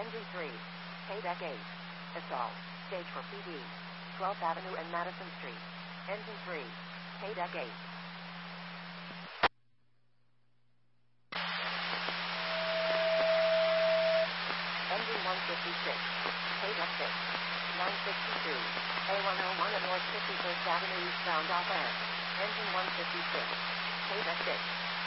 Engine 3. K-Deck 8. Assault. Stage for PD. 12th Avenue and Madison Street. Engine 3. K-Deck 8. Engine 156. K-Deck 6. 962. A101 at North 51st Avenue eastbound off ramp. Engine 156. K-Deck 6.